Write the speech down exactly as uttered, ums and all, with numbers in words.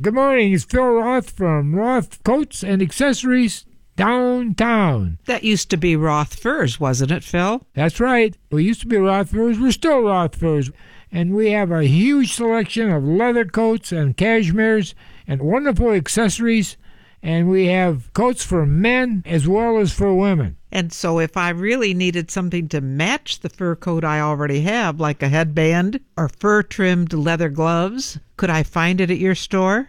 Good morning. It's Phil Roth from Roth Coats and Accessories downtown. That used to be Roth Furs, wasn't it, Phil? That's right. We used to be Roth Furs. We're still Roth Furs. And we have a huge selection of leather coats and cashmeres and wonderful accessories. And we have coats for men as well as for women. And so if I really needed something to match the fur coat I already have, like a headband or fur-trimmed leather gloves, could I find it at your store?